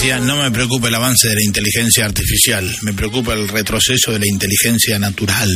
decía, no me preocupa el avance de la inteligencia artificial, me preocupa el retroceso de la inteligencia natural.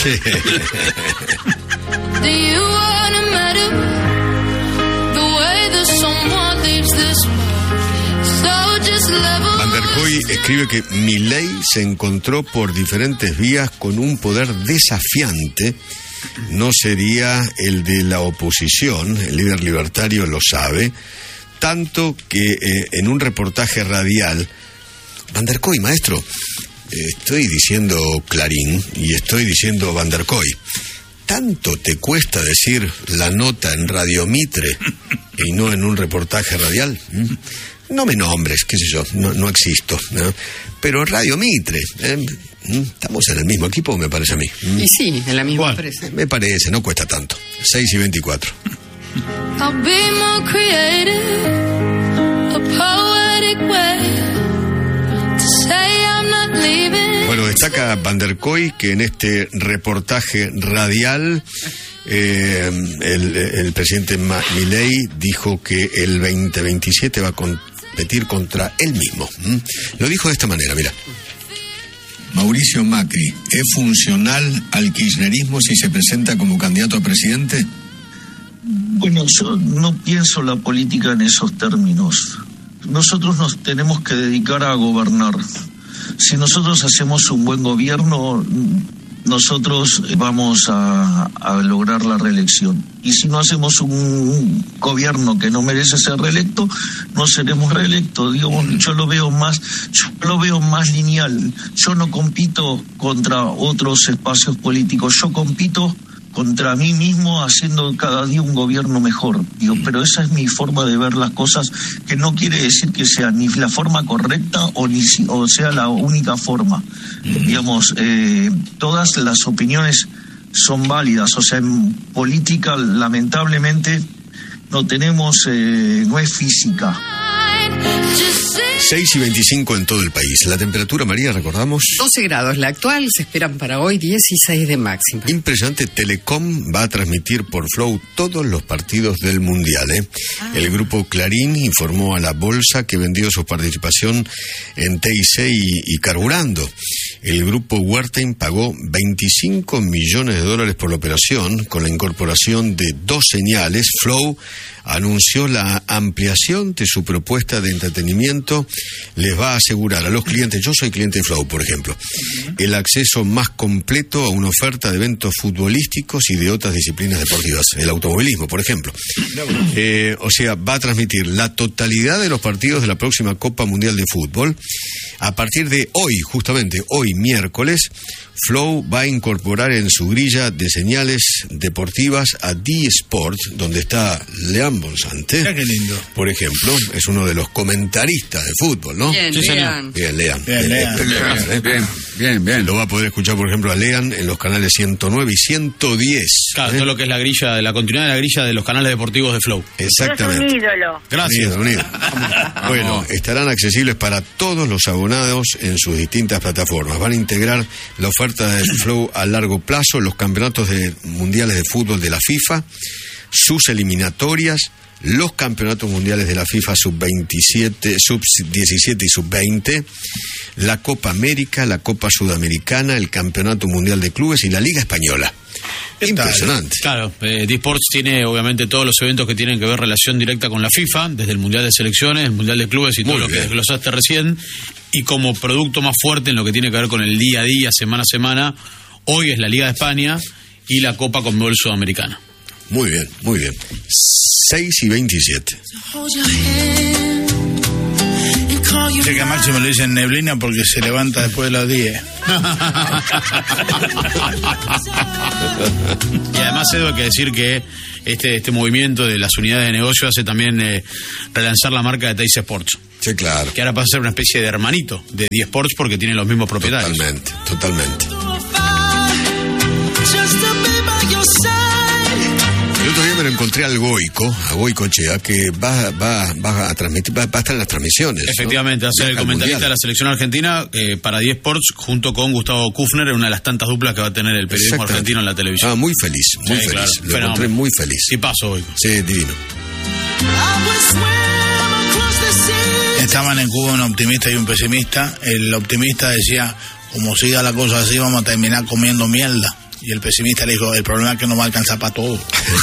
Van der Kooi escribe que Milei se encontró por diferentes vías con un poder desafiante. No sería el de la oposición, el líder libertario lo sabe, tanto que en un reportaje radial, Van der Kooi, maestro, estoy diciendo Clarín y estoy diciendo Van der Kooi. ¿Tanto te cuesta decir la nota en Radio Mitre y no en un reportaje radial? No me nombres, qué sé yo, no existo, ¿no? Pero en Radio Mitre, estamos en el mismo equipo, me parece a mí. Y sí, en la misma empresa. Me parece, no cuesta tanto. 6:24. I'll be more creative, a poetic way to say I'm not leaving. Bueno, destaca Van der Kooi que en este reportaje radial el presidente Milei dijo que el 2027 va a competir contra él mismo. Lo dijo de esta manera, mira. Mauricio Macri, ¿es funcional al kirchnerismo si se presenta como candidato a presidente? Bueno, yo no pienso la política en esos términos. Nosotros nos tenemos que dedicar a gobernar. Si nosotros hacemos un buen gobierno, nosotros vamos a lograr la reelección. Y si no hacemos un gobierno que no merece ser reelecto, no seremos reelectos. Digamos, yo lo veo más lineal. Yo no compito contra otros espacios políticos, yo compito contra mí mismo haciendo cada día un gobierno mejor. Pero esa es mi forma de ver las cosas, que no quiere decir que sea ni la forma correcta o sea la única forma. Digamos, todas las opiniones son válidas. O sea, en política lamentablemente no tenemos, no es física. 6:25 en todo el país. La temperatura, María, recordamos. 12 grados. La actual se esperan para hoy 16 de máxima. Impresionante. Telecom va a transmitir por Flow todos los partidos del Mundial. El grupo Clarín informó a la bolsa que vendió su participación en TIC y Carburando. El grupo Wertheim pagó $25 millones por la operación. Con la incorporación de 2 señales, Flow anunció la ampliación de su propuesta de entretenimiento. Les va a asegurar a los clientes, yo soy cliente de Flow, por ejemplo, el acceso más completo a una oferta de eventos futbolísticos y de otras disciplinas deportivas, el automovilismo, por ejemplo. O sea, va a transmitir la totalidad de los partidos de la próxima Copa Mundial de Fútbol. A partir de hoy, justamente hoy miércoles, Flow va a incorporar en su grilla de señales deportivas a D-Sport, donde está Lean Bonsante. Qué lindo. Por ejemplo, es uno de los comentaristas de fútbol, ¿no? Bien, sí, Lean. Bien, Lean. Bien. Lo va a poder escuchar, por ejemplo, a Lean en los canales 109 y 110. Claro, todo lo que es la grilla, la continuidad de la grilla de los canales deportivos de Flow. Exactamente. Es un ídolo. Gracias. Unido. Bueno, estarán accesibles para todos los abonados en sus distintas plataformas. Van a integrar la oferta de Flow a largo plazo, los campeonatos mundiales de fútbol de la FIFA, sus eliminatorias, los campeonatos mundiales de la FIFA sub-17 y sub-20, la Copa América, la Copa Sudamericana, el Campeonato Mundial de Clubes y la Liga Española. Impresionante. Claro, D-Sports tiene obviamente todos los eventos que tienen que ver relación directa con la FIFA, desde el Mundial de Selecciones, el Mundial de Clubes y todo lo que desglosaste recién, y como producto más fuerte en lo que tiene que ver con el día a día, semana a semana, hoy es la Liga de España y la Copa Conmebol Sudamericana. Muy bien, muy bien. 6:27. Sé que a Máximo le dicen neblina porque se levanta después de las 10. Y además, Edu, hay que decir que este movimiento de las unidades de negocio hace también relanzar la marca de Teis Sports. Sí, claro. Que ahora pasa a ser una especie de hermanito de D-Sports porque tiene los mismos propietarios. Totalmente. El otro día me lo encontré a Goicoechea, que va a transmitir, va a estar en las transmisiones. Efectivamente, ¿no? va a ser el comentarista de la selección argentina para D-Sports junto con Gustavo Kufner, en una de las tantas duplas que va a tener el periodismo argentino en la televisión. Muy feliz. Claro, lo encontré muy feliz. Y paso hoy. Sí, divino. estaban en Cuba un optimista y un pesimista. El optimista decía, como siga la cosa así, vamos a terminar comiendo mierda. Y el pesimista le dijo, el problema es que no va a alcanzar para todo.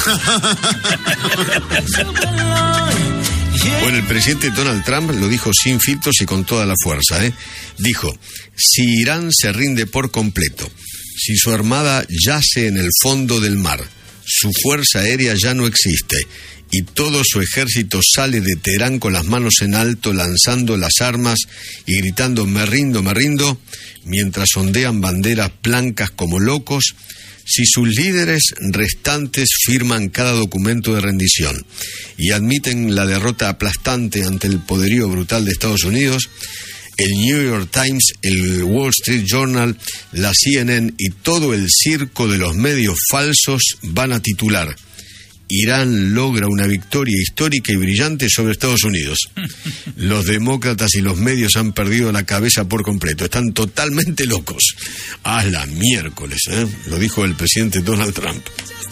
Bueno, el presidente Donald Trump lo dijo sin filtros y con toda la fuerza, Dijo, si Irán se rinde por completo, si su armada yace en el fondo del mar, su fuerza aérea ya no existe y todo su ejército sale de Teherán con las manos en alto, lanzando las armas y gritando me rindo, mientras ondean banderas blancas como locos, si sus líderes restantes firman cada documento de rendición y admiten la derrota aplastante ante el poderío brutal de Estados Unidos, el New York Times, el Wall Street Journal, la CNN y todo el circo de los medios falsos van a titular: Irán logra una victoria histórica y brillante sobre Estados Unidos. Los demócratas y los medios han perdido la cabeza por completo. Están totalmente locos. A la miércoles, lo dijo el presidente Donald Trump.